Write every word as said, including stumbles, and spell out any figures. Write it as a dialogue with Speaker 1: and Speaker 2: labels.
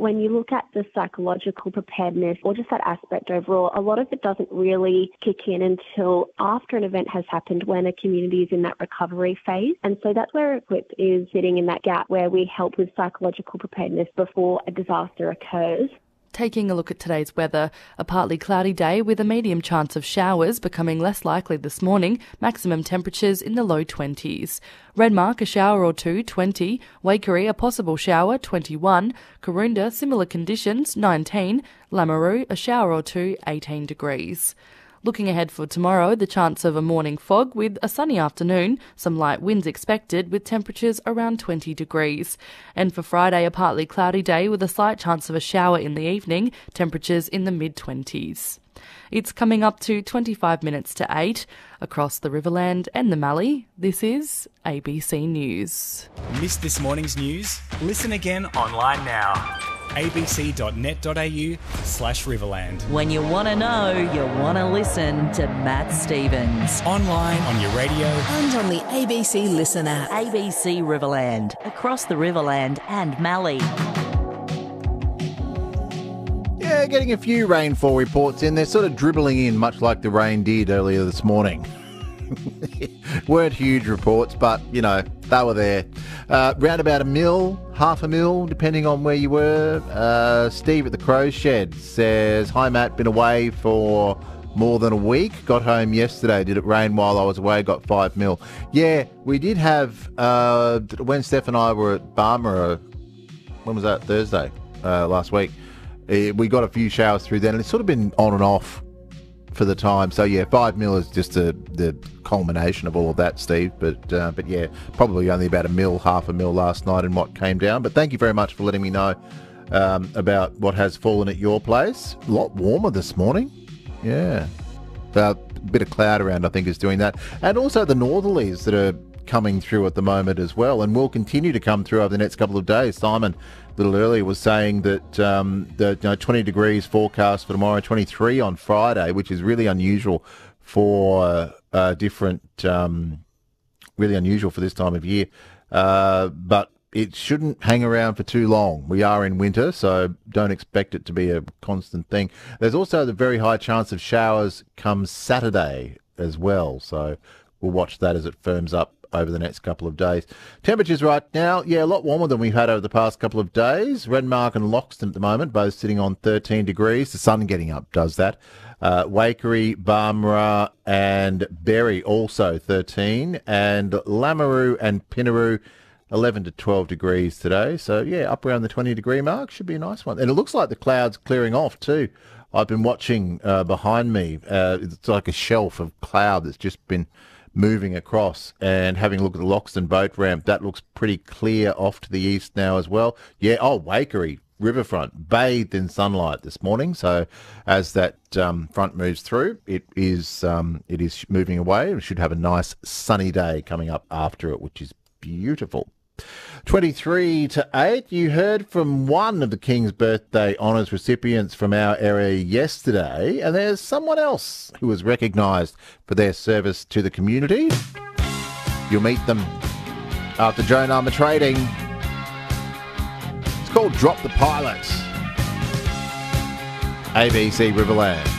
Speaker 1: when you look at the psychological preparedness or just that aspect overall, a lot of it doesn't really kick in until after an event has happened, when a community is in that recovery phase. And so that's where Equip is sitting in that gap where we help with psychological preparedness before a disaster occurs.
Speaker 2: Taking a look at today's weather, a partly cloudy day with a medium chance of showers becoming less likely this morning, maximum temperatures in the low twenties. Redmark, a shower or two, twenty. Waikerie, a possible shower, twenty-one. Karoonda, similar conditions, nineteen. Lameroo, a shower or two, eighteen degrees. Looking ahead for tomorrow, the chance of a morning fog with a sunny afternoon, some light winds expected with temperatures around twenty degrees. And for Friday, a partly cloudy day with a slight chance of a shower in the evening, temperatures in the mid-twenties. It's coming up to twenty-five minutes to eight. Across the Riverland and the Mallee, this is A B C News.
Speaker 3: Missed this morning's news? Listen again online now. abc.net.au slash Riverland.
Speaker 4: When you want to know, you want to listen to Matt Stevens.
Speaker 3: Online, on your radio.
Speaker 5: And on the A B C Listen app.
Speaker 4: A B C Riverland, across the Riverland and Mallee.
Speaker 6: Yeah, getting a few rainfall reports in. They're sort of dribbling in, much like the rain did earlier this morning. Weren't huge reports, but, you know, they were there. Uh, round about a mil, half a mil, depending on where you were. Uh, Steve at the Crow Shed says, "Hi, Matt, been away for more than a week. Got home yesterday. Did it rain while I was away? Got five mil." Yeah, we did have, uh, when Steph and I were at Barmera, when was that? Thursday, uh, last week. Uh, we got a few showers through then, and it's sort of been on and off for the time. So yeah, five mil is just a, the culmination of all of that, Steve. But uh, but yeah, probably only about a mil, half a mil last night in what came down. But thank you very much for letting me know um, about what has fallen at your place. A lot warmer this morning. Yeah, a bit of cloud around, I think, is doing that, and also the northerlies that are coming through at the moment as well, and will continue to come through over the next couple of days. Simon, a little earlier, was saying that um, the you know, twenty degrees forecast for tomorrow, twenty-three on Friday, which is really unusual for uh, different, um, really unusual for this time of year. Uh, but it shouldn't hang around for too long. We are in winter, so don't expect it to be a constant thing. There's also the very high chance of showers come Saturday as well, so we'll watch that as it firms up over the next couple of days. Temperatures right now, yeah, a lot warmer than we've had over the past couple of days. Redmark and Loxton at the moment, both sitting on thirteen degrees. The sun getting up does that. Uh, Waikerie, Barmera and Berry also thirteen. And Lameroo and Pinnaroo, eleven to twelve degrees today. So, yeah, up around the twenty degree mark. Should be a nice one. And it looks like the clouds clearing off too. I've been watching uh, behind me. Uh, it's like a shelf of cloud that's just been moving across, and having a look at the Loxton boat ramp, that looks pretty clear off to the east now as well. Yeah, oh, Waikerie riverfront bathed in sunlight this morning. So as that um, front moves through, it is um, it is moving away. We should have a nice sunny day coming up after it, which is beautiful. twenty-three to eight, you heard from one of the King's Birthday Honours recipients from our area yesterday, and there's someone else who was recognised for their service to the community. You'll meet them after Joan Armour Trading. It's called Drop the Pilot. A B C Riverland.